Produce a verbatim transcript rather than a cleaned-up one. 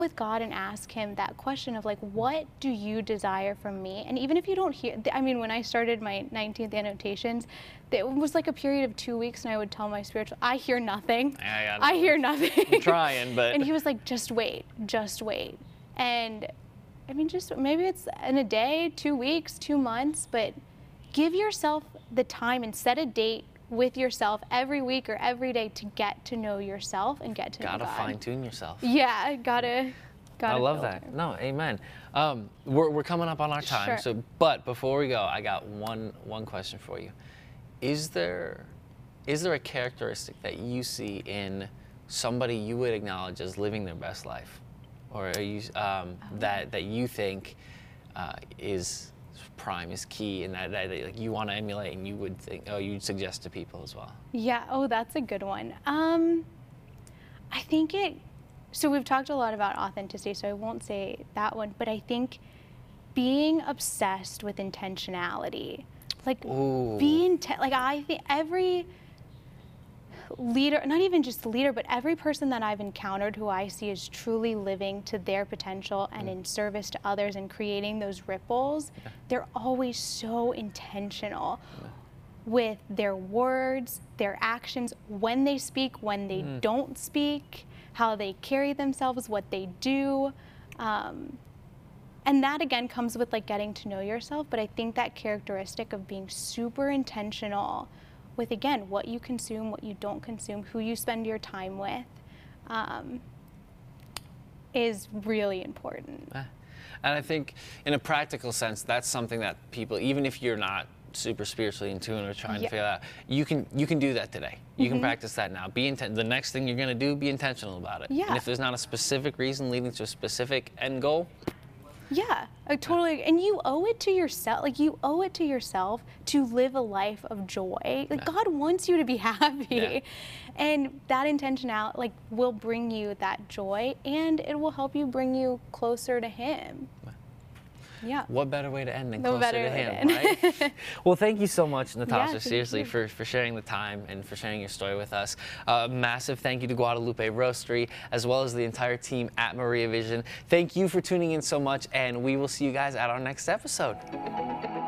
with God and ask him that question of like, what do you desire from me? And even if you don't hear, I mean, when I started my nineteenth annotations, it was like a period of two weeks and I would tell my spiritual, I hear nothing. I, I hear nothing. I'm trying, but. And he was like, just wait, just wait. And I mean, just maybe it's in a day, two weeks, two months, but give yourself the time and set a date with yourself every week or every day to get to know yourself and get to gotta know God. Gotta fine tune yourself. Yeah, gotta, gotta I love filter. that. No, amen. Um, we're, we're coming up on our time. Sure. So, but before we go, I got one, one question for you. Is there, is there a characteristic that you see in somebody you would acknowledge as living their best life? Or are you, um, oh. that, that you think uh, is prime, is key, and that, that, that like, you want to emulate and you would think, oh, you'd suggest to people as well? Yeah, oh, that's a good one. Um, I think it, so we've talked a lot about authenticity, so I won't say that one, but I think being obsessed with intentionality, like Ooh. being, like I think every leader, not even just the leader, but every person that I've encountered who I see is truly living to their potential and in service to others and creating those ripples, yeah. they're always so intentional yeah. with their words, their actions, when they speak, when they mm. don't speak, how they carry themselves, what they do. Um, and that again comes with like getting to know yourself, but I think that characteristic of being super intentional with, again, what you consume, what you don't consume, who you spend your time with, um, is really important. And I think in a practical sense, that's something that people, even if you're not super spiritually in tune or trying yeah. to figure out, you can you can do that today. You mm-hmm. can practice that now. Be intent. The next thing you're going to do, be intentional about it. Yeah. And if there's not a specific reason leading to a specific end goal, yeah, I totally, and you owe it to yourself, like you owe it to yourself to live a life of joy. Like yeah. God wants you to be happy. Yeah. And that intentionality like will bring you that joy, and it will help you bring you closer to him. Yeah. What better way to end than no closer to him, right? Well, thank you so much, Natasha, yeah, seriously, for, for sharing the time and for sharing your story with us. Uh, massive thank you to Guadalupe Roastery, as well as the entire team at Maria Vision. Thank you for tuning in so much, and we will see you guys at our next episode.